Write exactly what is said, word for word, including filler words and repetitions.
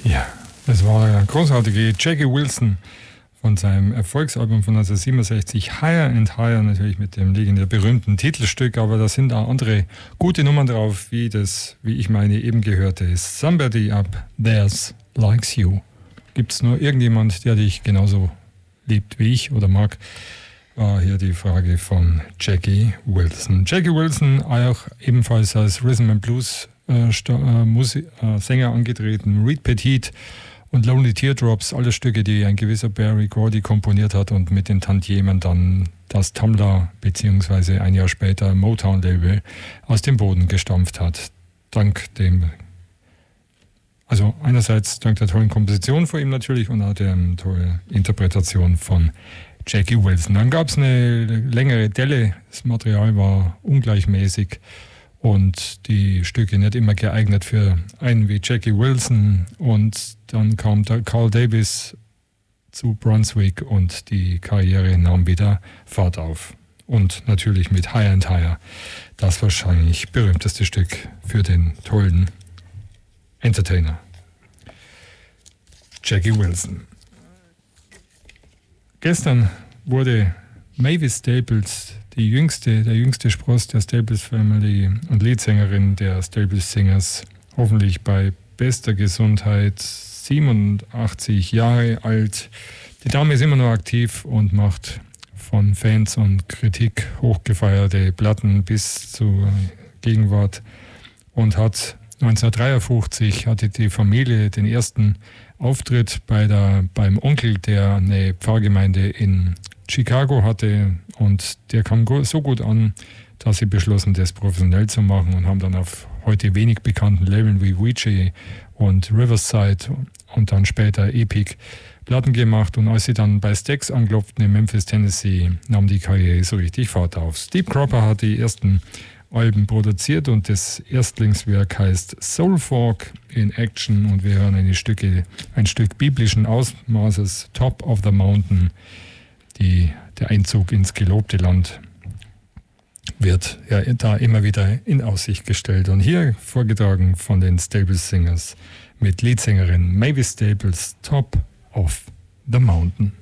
Ja, das war der großartige Jackie Wilson von seinem Erfolgsalbum von neunzehnhundertsiebenundsechzig, Higher and Higher, natürlich mit dem legendär berühmten Titelstück, aber da sind auch andere gute Nummern drauf, wie das, wie ich meine, eben gehörte, ist Somebody Up There's Likes You. Gibt es nur irgendjemand, der dich genauso liebt wie ich oder mag? War hier die Frage von Jackie Wilson. Jackie Wilson, auch ebenfalls als Rhythm and Blues äh, äh, Musik, äh, Sänger angetreten, Reed Petit und Lonely Teardrops, alle Stücke, die ein gewisser Barry Gordy komponiert hat und mit den Tantiemen dann das Tamla bzw. ein Jahr später Motown-Label aus dem Boden gestampft hat. Dank dem, also einerseits dank der tollen Komposition von ihm natürlich und auch der tollen Interpretation von Jackie Wilson. Dann gab es eine längere Delle, das Material war ungleichmäßig und die Stücke nicht immer geeignet für einen wie Jackie Wilson. Und dann kam der Carl Davis zu Brunswick und die Karriere nahm wieder Fahrt auf. Und natürlich mit Higher and Higher, das wahrscheinlich berühmteste Stück für den tollen Entertainer Jackie Wilson. Gestern wurde Mavis Staples, die jüngste, der jüngste Spross der Staples Family und Leadsängerin der Staples Singers, hoffentlich bei bester Gesundheit, siebenundachtzig Jahre alt. Die Dame ist immer noch aktiv und macht von Fans und Kritik hochgefeierte Platten bis zur Gegenwart und hat neunzehnhundertdreiundfünfzig hatte die Familie den ersten Auftritt bei der, beim Onkel, der eine Pfarrgemeinde in Chicago hatte und der kam so gut an, dass sie beschlossen, das professionell zu machen und haben dann auf heute wenig bekannten Labeln wie Ouija und Riverside und dann später Epic Platten gemacht und als sie dann bei Stax anklopften in Memphis, Tennessee, nahm die Karriere so richtig Fahrt auf. Steve Cropper hat die ersten Alben produziert und das Erstlingswerk heißt Soul Folk in Action und wir hören eine Stücke, ein Stück biblischen Ausmaßes, Top of the Mountain. Die, der Einzug ins gelobte Land wird ja da immer wieder in Aussicht gestellt. Und hier vorgetragen von den Staples Singers mit Leadsängerin Mavis Staples, Top of the Mountain.